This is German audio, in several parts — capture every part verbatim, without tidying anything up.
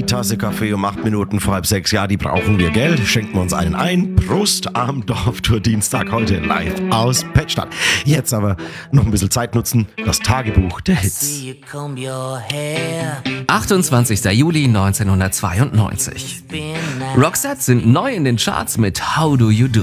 Tasse Kaffee um acht Minuten vor halb sechs. Ja, die brauchen wir, gell? Schenken wir uns einen ein. Prost am Dorftour Dienstag heute live aus Pettstadt. Jetzt aber noch ein bisschen Zeit nutzen. Das Tagebuch der Hits. achtundzwanzigster Juli neunzehnhundertzweiundneunzig. Roxette sind neu in den Charts mit How Do You Do.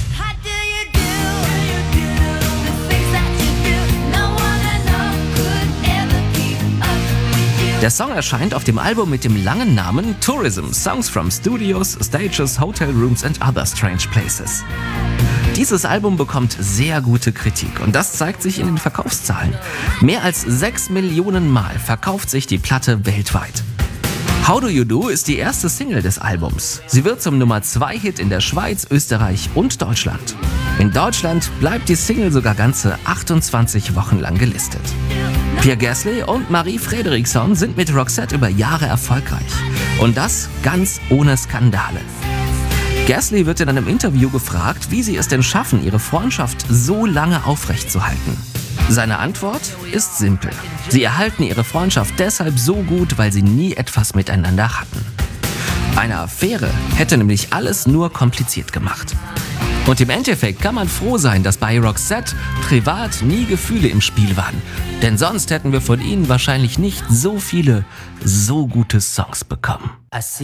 Der Song erscheint auf dem Album mit dem langen Namen Tourism, Songs from Studios, Stages, Hotel Rooms and Other Strange Places. Dieses Album bekommt sehr gute Kritik und das zeigt sich in den Verkaufszahlen. Mehr als sechs Millionen Mal verkauft sich die Platte weltweit. How Do You Do ist die erste Single des Albums. Sie wird zum Nummer zwei Hit in der Schweiz, Österreich und Deutschland. In Deutschland bleibt die Single sogar ganze achtundzwanzig Wochen lang gelistet. Pierre Gasly und Marie Fredriksson sind mit Roxette über Jahre erfolgreich. Und das ganz ohne Skandale. Gasly wird in einem Interview gefragt, wie sie es denn schaffen, ihre Freundschaft so lange aufrechtzuerhalten. Seine Antwort ist simpel. Sie erhalten ihre Freundschaft deshalb so gut, weil sie nie etwas miteinander hatten. Eine Affäre hätte nämlich alles nur kompliziert gemacht. Und im Endeffekt kann man froh sein, dass bei Roxette privat nie Gefühle im Spiel waren. Denn sonst hätten wir von ihnen wahrscheinlich nicht so viele, so gute Songs bekommen.